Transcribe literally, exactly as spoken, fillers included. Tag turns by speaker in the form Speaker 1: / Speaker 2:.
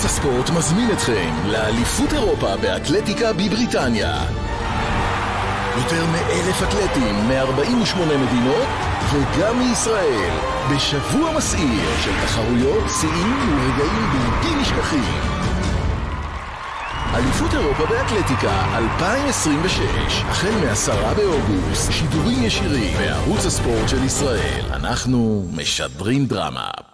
Speaker 1: ערוץ הספורט מזמין אתכם לאליפות אירופה באתלטיקה בבריטניה. יותר מאלף אתלטים מ-ארבעים ושמונה מדינות וגם מישראל, בשבוע מסעיר של תחרויות, שיאים ורגעים בלתי נשכחים. אליפות אירופה באתלטיקה אלפיים עשרים ושש, החל מעשרה באוגוסט, שידורים ישירים בערוץ הספורט של ישראל. אנחנו משדרים דרמה.